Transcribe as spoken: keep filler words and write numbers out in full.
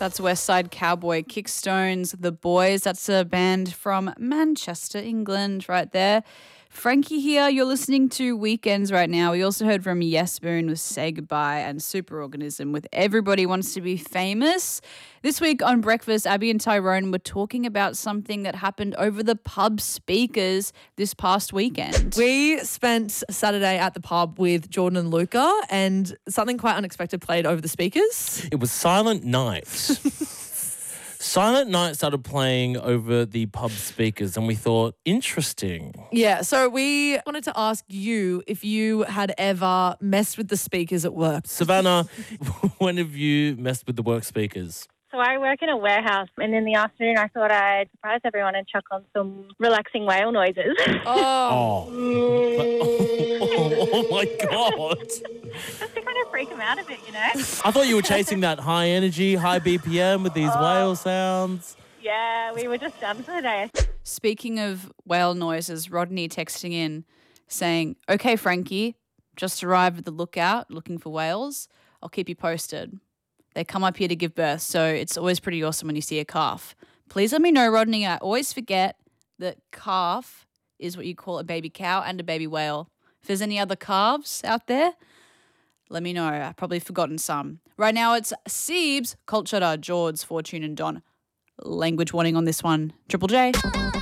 That's West Side Cowboy, Kickstones, The Boys. That's a band from Manchester, England, right there. Frankie here. You're listening to Weekends right now. We also heard from Yes Boone with Say Goodbye and Superorganism with Everybody Wants to Be Famous. This week on Breakfast, Abby and Tyrone were talking about something that happened over the pub speakers this past weekend. We spent Saturday at the pub with Jordan and Luca, and something quite unexpected played over the speakers. It was Silent Night. Silent Night started playing over the pub speakers and we thought, interesting. Yeah, so we wanted to ask you if you had ever messed with the speakers at work. Savannah, when have you messed with the work speakers? So I work in a warehouse, and in the afternoon I thought I'd surprise everyone and chuck on some relaxing whale noises. Oh. Oh, oh, oh my God. Just to kind of freak them out a bit, you know? I thought you were chasing that high energy, high B P M with these Oh. whale sounds. Yeah, we were just done for the day. Speaking of whale noises, Rodney texting in saying, okay, Frankie, just arrived at the lookout looking for whales. I'll keep you posted. They come up here to give birth, so it's always pretty awesome when you see a calf. Please let me know, Rodney. I always forget that calf is what you call a baby cow and a baby whale. If there's any other calves out there, let me know. I've probably forgotten some. Right now it's Siebes, Culture, George, Fortune and Don. Language warning on this one. Triple J.